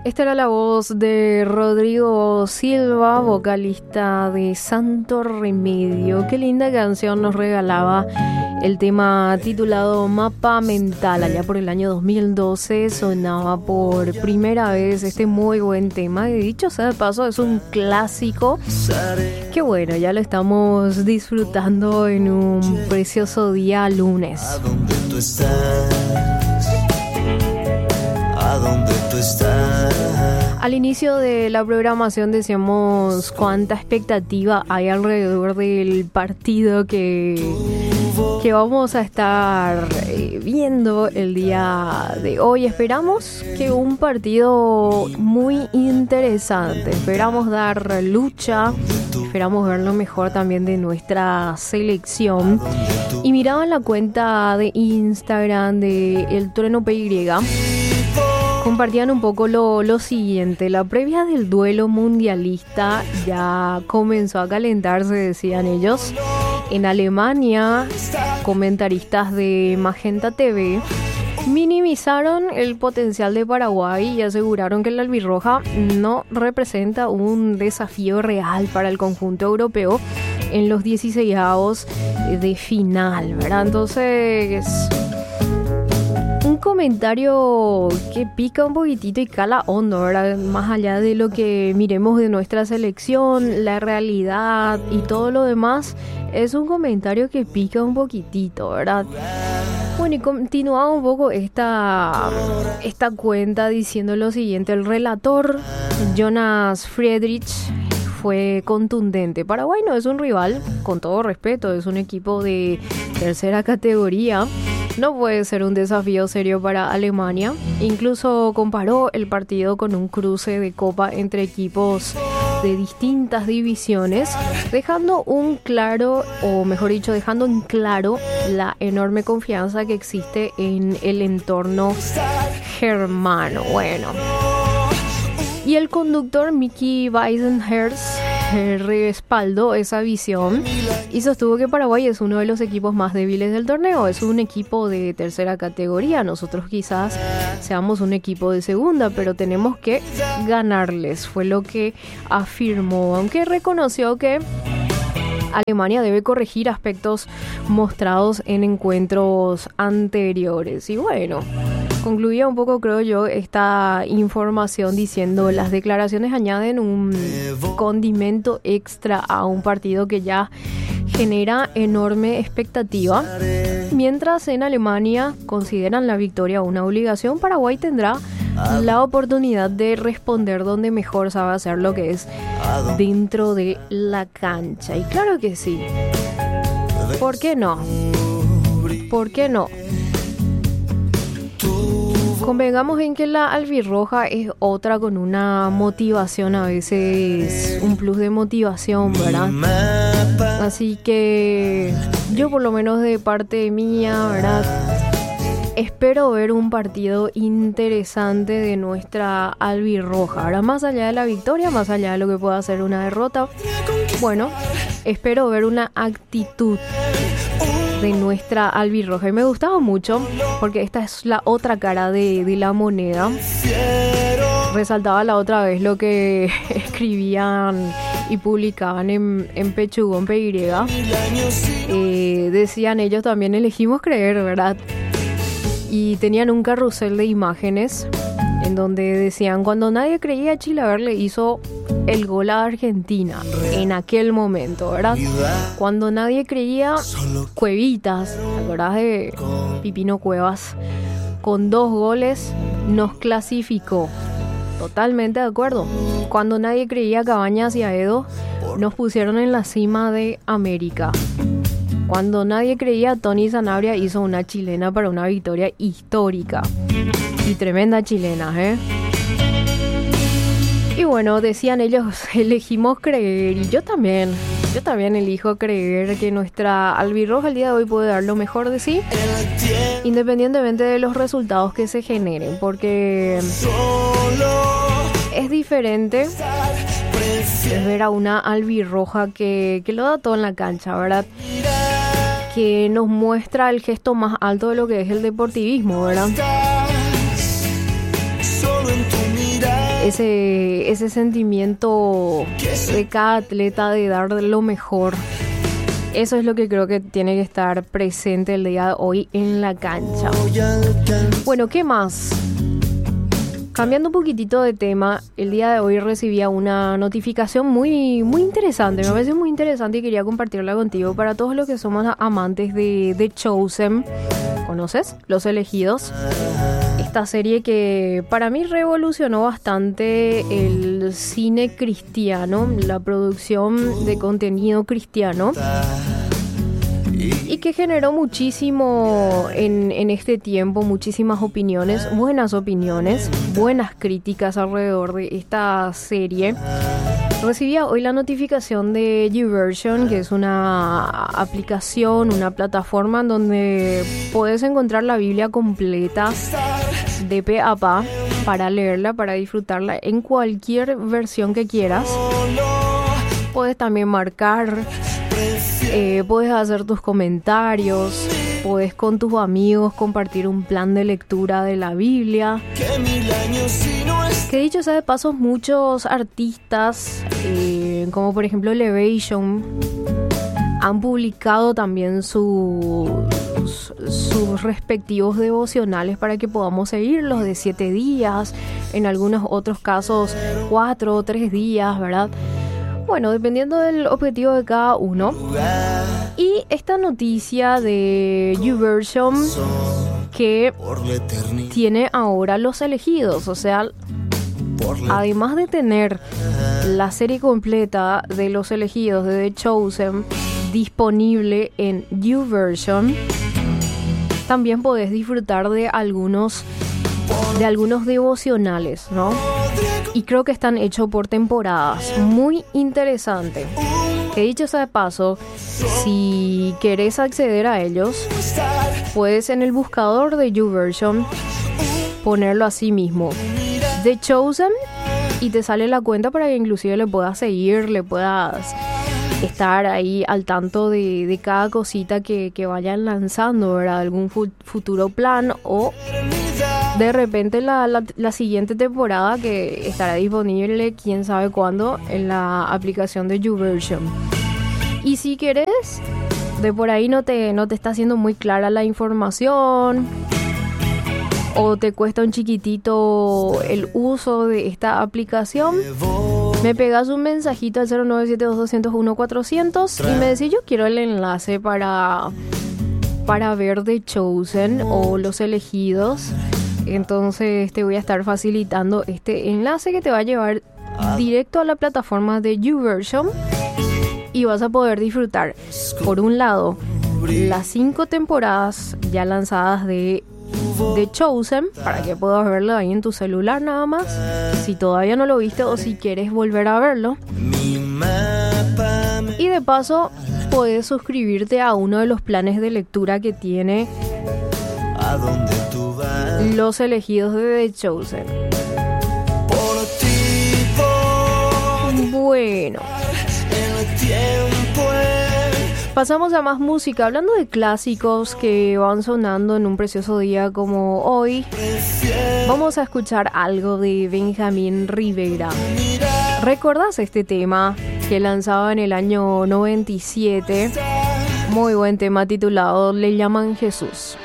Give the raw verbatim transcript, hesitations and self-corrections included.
Esta era la voz de Rodrigo Silva, vocalista de Santo Remedio. Qué linda canción nos regalaba el tema titulado Mapa Mental. Allá por el año dos mil doce sonaba por primera vez este muy buen tema. Y dicho sea de paso, es un clásico. Qué bueno, ya lo estamos disfrutando en un precioso día lunes. ¿A dónde tú estás? ¿A dónde tú estás? Al inicio de la programación decíamos cuánta expectativa hay alrededor del partido que, que vamos a estar viendo el día de hoy. Esperamos que un partido muy interesante. Esperamos dar lucha. Esperamos ver lo mejor también de nuestra selección. Y miraba la cuenta de Instagram de El Trueno P Y. Compartían un poco lo, lo siguiente. La previa del duelo mundialista ya comenzó a calentarse, decían ellos. En Alemania, comentaristas de Magenta T V minimizaron el potencial de Paraguay y aseguraron que la albirroja no representa un desafío real para el conjunto europeo en los dieciseisavos de final, ¿verdad? Entonces, un comentario que pica un poquitito y cala hondo, ¿verdad? Más allá de lo que miremos de nuestra selección, la realidad y todo lo demás, es un comentario que pica un poquitito, ¿verdad? Bueno, y continuaba un poco esta, esta cuenta diciendo lo siguiente. El relator Jonas Friedrich fue contundente. Paraguay no es un rival, con todo respeto, es un equipo de tercera categoría. No puede ser un desafío serio para Alemania. Incluso comparó el partido con un cruce de copa entre equipos de distintas divisiones, dejando un claro, o mejor dicho, dejando en claro la enorme confianza que existe en el entorno germano. Bueno, y el conductor Mickey Weisenherz respaldó esa visión y sostuvo que Paraguay es uno de los equipos más débiles del torneo. Es un equipo de tercera categoría. Nosotros quizás seamos un equipo de segunda, pero tenemos que ganarles, fue lo que afirmó, aunque reconoció que Alemania debe corregir aspectos mostrados en encuentros anteriores. Y bueno, concluía un poco, creo yo, esta información diciendo: las declaraciones añaden un condimento extra a un partido que ya genera enorme expectativa. Mientras en Alemania consideran la victoria una obligación, Paraguay tendrá la oportunidad de responder donde mejor sabe hacer, lo que es dentro de la cancha. Y claro que sí. ¿Por qué no? ¿Por qué no? Convengamos en que la albirroja es otra con una motivación, a veces un plus de motivación, ¿verdad? Así que yo, por lo menos de parte mía, ¿verdad?, espero ver un partido interesante de nuestra albirroja. Ahora, más allá de la victoria, más allá de lo que pueda ser una derrota, bueno, espero ver una actitud de nuestra albirroja. Y me gustaba mucho porque esta es la otra cara de, de la moneda. Resaltaba la otra vez lo que escribían y publicaban en, en Pechugón P Y. Eh, decían ellos también: elegimos creer, ¿verdad? Y tenían un carrusel de imágenes en donde decían: cuando nadie creía, Chilaver le hizo el gol a Argentina en aquel momento, ¿verdad? Cuando nadie creía, Cuevitas, ¿te acordás de Pipino Cuevas? Con dos goles nos clasificó. Totalmente de acuerdo. Cuando nadie creía, Cabañas y Aedo nos pusieron en la cima de América. Cuando nadie creía, Tony Sanabria hizo una chilena para una victoria histórica. Y tremenda chilena, ¿eh? Y bueno, decían ellos, elegimos creer. Y yo también, yo también elijo creer que nuestra albirroja el día de hoy puede dar lo mejor de sí, independientemente de los resultados que se generen. Porque es diferente es ver a una albirroja que, que lo da todo en la cancha, ¿verdad? Que nos muestra el gesto más alto de lo que es el deportivismo, ¿verdad? ese, ese sentimiento de cada atleta de dar lo mejor. Eso es lo que creo que tiene que estar presente el día de hoy en la cancha. Bueno, ¿qué más? Cambiando un poquitito de tema, el día de hoy recibía una notificación muy, muy interesante. Me parece muy interesante y quería compartirla contigo para todos los que somos amantes de The Chosen. ¿Conoces? Los Elegidos. Esta serie que para mí revolucionó bastante el cine cristiano, la producción de contenido cristiano, y que generó muchísimo en, en este tiempo, muchísimas opiniones, buenas opiniones, buenas críticas alrededor de esta serie. Recibía hoy la notificación de YouVersion, que es una aplicación, una plataforma en donde puedes encontrar la Biblia completa de pe a pa para leerla, para disfrutarla en cualquier versión que quieras. Puedes también marcar, eh, puedes hacer tus comentarios, puedes con tus amigos compartir un plan de lectura de la Biblia. Que dicho sea de paso, muchos artistas, eh, como por ejemplo Elevation, han publicado también sus, sus respectivos devocionales para que podamos seguirlos de siete días, en algunos otros casos cuatro o tres días, ¿verdad? Bueno, dependiendo del objetivo de cada uno. Y esta noticia de YouVersion que tiene ahora Los Elegidos, o sea, además de tener la serie completa de Los Elegidos de The Chosen disponible en YouVersion, también podés disfrutar de algunos de algunos devocionales, ¿no? Y creo que están hechos por temporadas. Muy interesante. Que dicho sea de paso, si querés acceder a ellos, puedes en el buscador de YouVersion ponerlo así mismo, The Chosen, y te sale la cuenta para que inclusive le puedas seguir, le puedas estar ahí al tanto de, de cada cosita que, que vayan lanzando, ¿verdad? Algún fu- futuro plan o de repente la, la, la siguiente temporada que estará disponible quién sabe cuándo en la aplicación de YouVersion. Y si querés, de por ahí no te, no te está haciendo muy clara la información o te cuesta un chiquitito el uso de esta aplicación, me pegas un mensajito al cero nueve siete dos dos cero uno cuatrocientos y me decís: yo quiero el enlace para, para ver The Chosen o Los Elegidos. Entonces te voy a estar facilitando este enlace que te va a llevar directo a la plataforma de YouVersion y vas a poder disfrutar, por un lado, las cinco temporadas ya lanzadas de The Chosen, para que puedas verlo ahí en tu celular nada más, si todavía no lo viste o si quieres volver a verlo. Y de paso puedes suscribirte a uno de los planes de lectura que tiene Los Elegidos de The Chosen. Bueno, pasamos a más música. Hablando de clásicos que van sonando en un precioso día como hoy, vamos a escuchar algo de Benjamín Rivera. ¿Recordás este tema que lanzaba en el año noventa y siete? Muy buen tema titulado Le llaman Jesús.